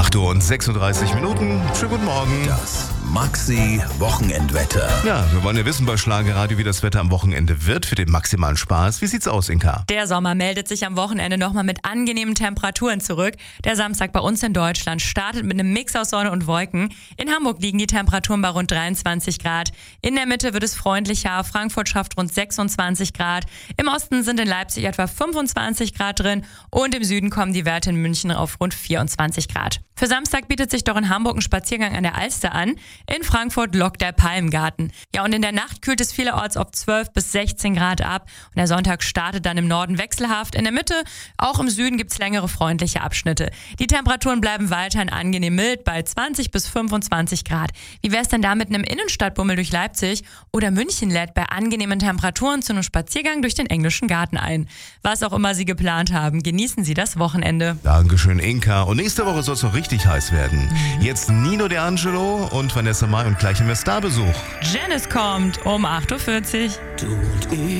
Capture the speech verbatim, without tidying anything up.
acht Uhr und sechsunddreißig Minuten. Schönen guten Morgen. Das Maxi Wochenendwetter. Ja, wir wollen ja wissen bei Schlagerradio, wie das Wetter am Wochenende wird für den maximalen Spaß. Wie sieht's aus, Inka? Der Sommer meldet sich am Wochenende nochmal mit angenehmen Temperaturen zurück. Der Samstag bei uns in Deutschland startet mit einem Mix aus Sonne und Wolken. In Hamburg liegen die Temperaturen bei rund dreiundzwanzig Grad. In der Mitte wird es freundlicher. Frankfurt schafft rund sechsundzwanzig Grad. Im Osten sind in Leipzig etwa fünfundzwanzig Grad drin. Und im Süden kommen die Werte in München auf rund vierundzwanzig Grad. Für Samstag bietet sich doch in Hamburg ein Spaziergang an der Alster an. In Frankfurt lockt der Palmgarten. Ja, und in der Nacht kühlt es vielerorts auf zwölf bis sechzehn Grad ab. Und der Sonntag startet dann im Norden wechselhaft. In der Mitte, auch im Süden, gibt es längere freundliche Abschnitte. Die Temperaturen bleiben weiterhin angenehm mild bei zwanzig bis fünfundzwanzig Grad. Wie wäre es denn da mit einem Innenstadtbummel durch Leipzig? Oder München lädt bei angenehmen Temperaturen zu einem Spaziergang durch den englischen Garten ein. Was auch immer Sie geplant haben, genießen Sie das Wochenende. Dankeschön, Inka. Und nächste Woche soll es noch richtig heiß werden. Jetzt Nino De Angelo und Vanessa Mai und gleich haben wir Starbesuch. Janice kommt um acht Uhr vierzig. Du und ich.